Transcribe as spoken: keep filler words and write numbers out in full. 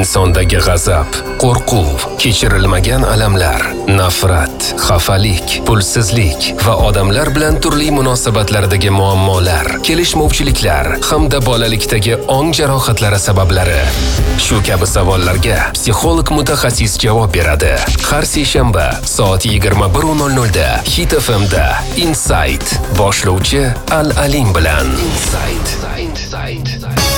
insondagi g'azab, qo'rquv, kechirilmagan alamlar, nafrat, xafalik, pulsizlik va odamlar bilan turli munosabatlardagi muammolar, kelishmovchiliklar hamda bolalikdagi ong jarohatlari sabablari. Shu kabi savollarga psixolog mutaxassis javob beradi. Har seshanba soat yigirma bir nol nol da Hit F M da Insight boshlovchi Al Alim bilan. Insight. Insight.